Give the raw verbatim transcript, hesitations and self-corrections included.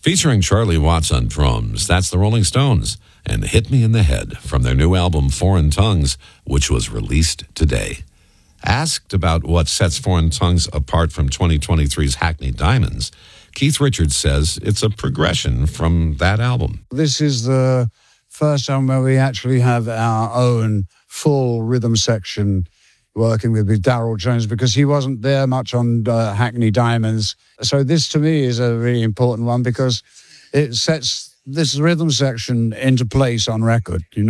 Featuring Charlie Watts on drums, that's the Rolling Stones and Hit Me in the Head from their new album Foreign Tongues, which was released today. Asked about what sets Foreign Tongues apart from twenty twenty-three's Hackney Diamonds, Keith Richards says it's a progression from that album. This is the first album where we actually have our own full rhythm section working with, with Darryl Jones, because he wasn't there much on uh, Hackney Diamonds. So this, to me, is a really important one because it sets this rhythm section into place on record, you know.